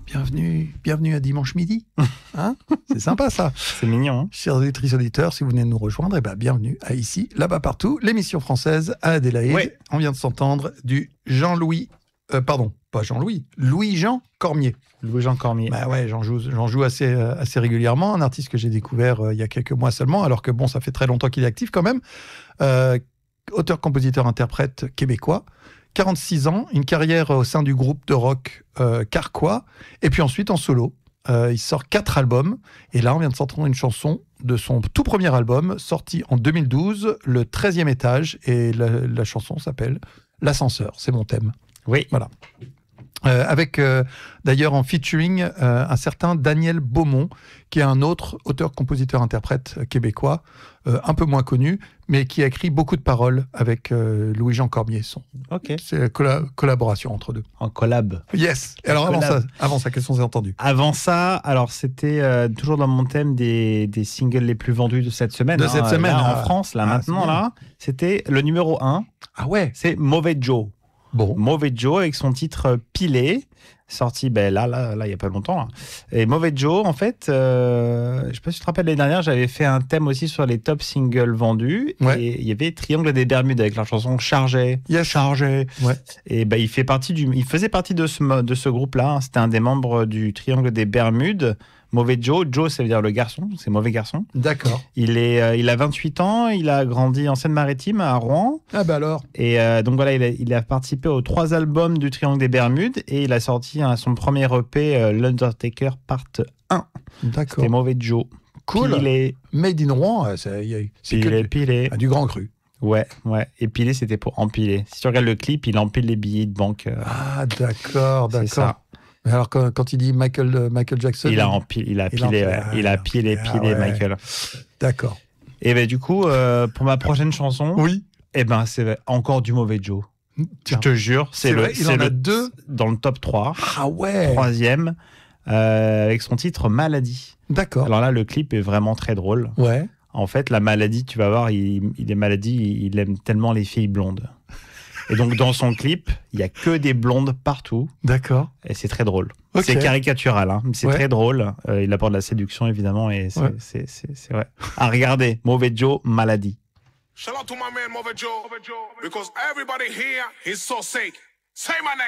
bienvenue à dimanche midi. Hein, c'est sympa ça. C'est mignon. Hein, chers auditeurs, si vous venez de nous rejoindre, eh ben, bienvenue à Ici, là-bas, partout, l'émission française à Adélaïde. Ouais. On vient de s'entendre du Louis-Jean Cormier. Louis-Jean Cormier. Bah ouais, j'en joue assez régulièrement. Un artiste que j'ai découvert il y a quelques mois seulement, alors que bon, ça fait très longtemps qu'il est actif quand même. Auteur, compositeur, interprète québécois. 46 ans, une carrière au sein du groupe de rock Carquois, et puis ensuite en solo. Il sort 4 albums, et là on vient de s'entendre une chanson de son tout premier album, sorti en 2012, le 13e étage, et la chanson s'appelle L'ascenseur, c'est mon thème. Oui. Voilà. Avec d'ailleurs en featuring un certain Daniel Beaumont, qui est un autre auteur, compositeur, interprète québécois, un peu moins connu, mais qui a écrit beaucoup de paroles avec Louis-Jean Cormier. Ok. C'est collaboration entre deux. En collab. Yes. Et alors avant ça, qu'est-ce qu'on s'est entendu? Avant ça, alors c'était toujours dans mon thème des singles les plus vendus de cette semaine. Cette semaine. Là, en France, là maintenant, là, c'était le numéro 1. Ah ouais. C'est Mauvais Joe. Bon. Mauvais Joe avec son titre Pilé, sorti il y a pas longtemps. Là. Et Mauvais Joe, en fait, je sais pas si tu te rappelles, l'année dernière, j'avais fait un thème aussi sur les top singles vendus. Ouais. Et il y avait Triangle des Bermudes avec la chanson Chargé. Yes. Chargé. Ouais. Et il faisait partie de ce groupe-là. Hein. C'était un des membres du Triangle des Bermudes. Mauvais Joe. Joe, ça veut dire le garçon. C'est mauvais garçon. D'accord. Il a 28 ans. Il a grandi en Seine-Maritime, à Rouen. Ah bah alors. Et donc voilà, il a participé aux 3 albums du Triangle des Bermudes. Et il a sorti son premier EP, L'Undertaker Part 1. D'accord. C'était Mauvais Joe. Cool. Pilé. Made in Rouen, c'est Pilé. du grand cru. Ouais. Et pilé, c'était pour empiler. Si tu regardes le clip, il empile les billets de banque. Ah d'accord. C'est ça. Mais alors quand il dit Michael Jackson, Il a pilé Michael. D'accord. Et du coup, pour ma prochaine chanson, Oui. C'est encore du Mauvais Joe. Tiens. Je te jure, C'est vrai, il en a 2 dans le top 3. Ah ouais. 3e, avec son titre Maladie. D'accord. Alors là, le clip est vraiment très drôle. Ouais. En fait, la maladie, tu vas voir, il est maladie, il aime tellement les filles blondes. Et donc, dans son clip, il n'y a que des blondes partout. D'accord. Et c'est très drôle. Ok. C'est caricatural, hein, mais c'est très drôle. Il apporte de la séduction, évidemment, et c'est vrai. À regarder, Mauvais Joe, Maladie. Shout out to my man Mauvais Joe, because everybody here is so sick. Say my name.